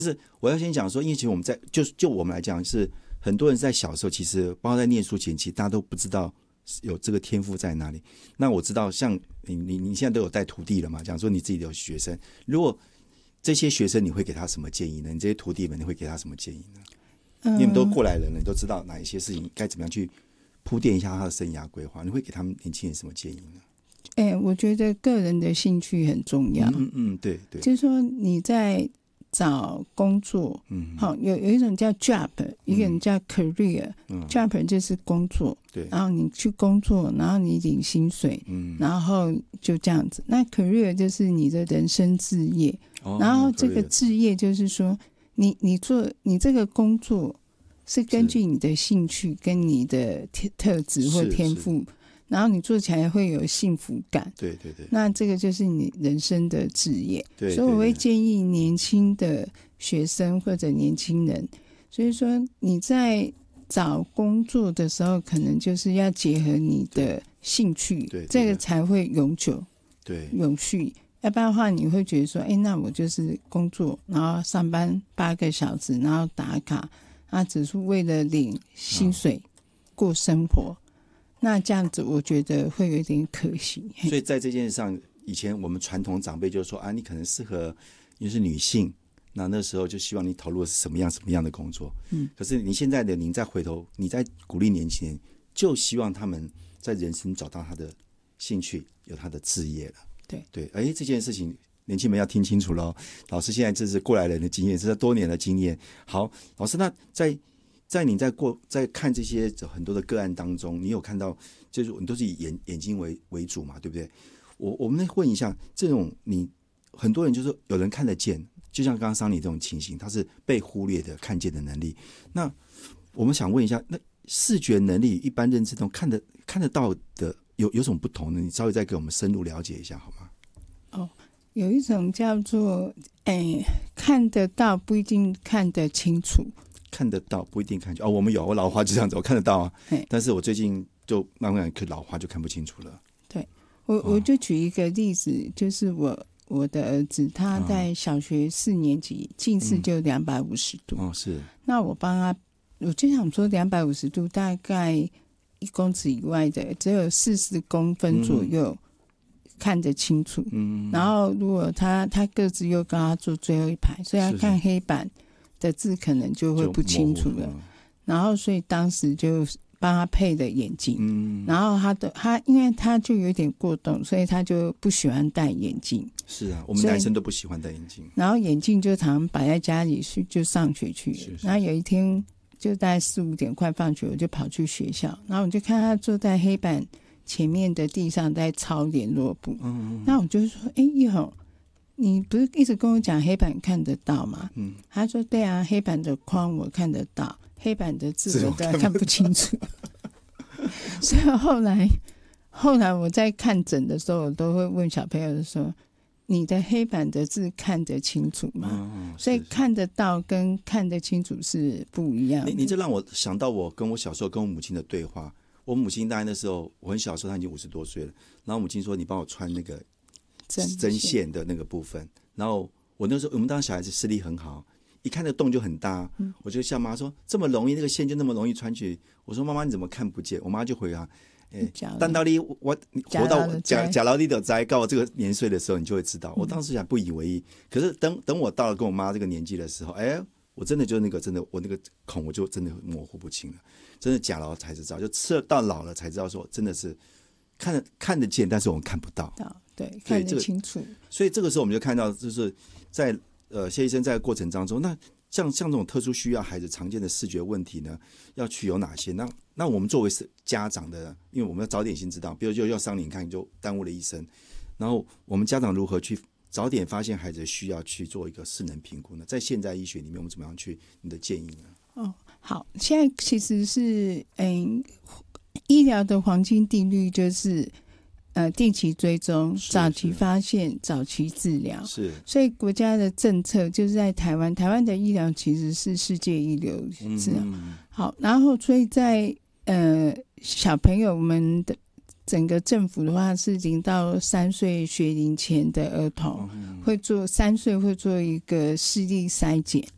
我要先讲说，因为其实我们就我们来讲，是很多人在小时候，其实包括在念书前期，大家都不知道有这个天赋在哪里。那我知道，像你现在都有带徒弟了嘛？讲说你自己的学生，如果这些学生你会给他什么建议呢？你这些徒弟们你会给他什么建议呢？因为你们都过来人了，你都知道哪一些事情该怎么样去铺垫一下他的生涯规划，你会给他们年轻人什么建议呢？ 我觉得个人的兴趣很重要。 对对， 就是说你在找工作，有一种叫 job， 一个人叫 career，job 就是工作， 对， 然后你去工作，然后你领薪水，然后就这样子。那 career 就是你的人生志业，然后这个志业就是说，你做你这个工作是根据你的兴趣跟你的特质或天赋。然后你做起来会有幸福感， 对对对， 那这个就是你人生的志业。 对， 所以我会建议年轻的学生或者年轻人，所以说你在找工作的时候，可能就是要结合你的兴趣， 对， 这个才会永久， 对， 永续。要不然的话，你会觉得说，那我就是工作，然后上班8个小时，然后打卡，只是为了领薪水过生活。那这样子我觉得会有一点可惜。 所以在这件事上，以前我们传统长辈就说你可能适合，你是女性，那时候就希望你投入的是什么样的工作。可是你现在的您再回头，你在鼓励年轻人，就希望他们在人生找到他的兴趣，有他的志业了。对，这件事情年轻人要听清楚了。老师现在这是过来人的经验，这是多年的经验。好，老师，那在你在看这些很多的个案当中，你有看到就是你都是以眼睛为主嘛，对不对？我们问一下，这种你很多人就是有人看得见，就像刚刚桑尼这种情形，他是被忽略的看见的能力。那我们想问一下，那视觉能力一般认知中看得到的有什么不同呢？你稍微再给我们深入了解一下好吗？ 有一种叫做看得到不一定看得清楚。 看得到不一定看清我们我老花就这样子，我看得到啊，但是我最近就慢慢老花就看不清楚了。 对，我就举一个例子，就是我的儿子他在小学4年级近视就250度。 是。那我帮他，我就想说250度大概1公尺以外的只有40公分左右看得清楚。然后如果他个子又高，他坐最后一排，所以他看黑板的字可能就会不清楚了。然后所以当时就帮他配了眼镜。然后他因为他就有点过动，所以他就不喜欢戴眼镜。 是啊，我们男生都不喜欢戴眼镜。 然后眼镜就常摆在家里就上学去。然后有一天就大概4、5点快放学，我就跑去学校，然后我就看他坐在黑板前面的地上在抄联络簿。那我就说一宏，你不是一直跟我讲黑板看得到吗？他说对啊，黑板的框我看得到，黑板的字我都看不清楚。所以后来我在看诊的时候，我都会问小朋友说，你的黑板的字看得清楚吗？所以看得到跟看得清楚是不一样的。 你这让我想到我小时候跟我母亲的对话。我母亲大概那时候我很小的时候，她已经50多岁了，然后母亲说你帮我穿那个针线的那个部分，然后我那时候我们当时小孩子视力很好，一看那洞就很大，我就笑妈说这么容易，那个线就那么容易穿去。我说妈妈你怎么看不见？我妈就回答等到你活到假老你就知道，到这个年岁的时候你就会知道。我当时还不以为意，可是等我到了跟我妈这个年纪的时候，我真的就真的我那个孔我就真的模糊不清了，真的假老才知道，就吃到老了才知道说真的是看得见，但是我们看不到。 对，看得清楚。 所以这个时候我们就看到，就是在谢医生在过程当中，那像这种特殊需要孩子常见的视觉问题呢，要去有哪些？那我们作为是家长的，因为我们要早点先知道，比如就要伤你看就耽误了一生，然后我们家长如何去早点发现孩子需要去做一个势能评估呢？在现代医学里面，我们怎么样去你的建议呢？ 好，现在其实是医疗的黄金定律就是定期追踪、早期发现、早期治疗。是，所以国家的政策就是在台湾的医疗其实是世界一流治疗。好，然后所以在小朋友们的整个政府的话是0到3岁学龄前的儿童会做3岁会做一个视力筛检。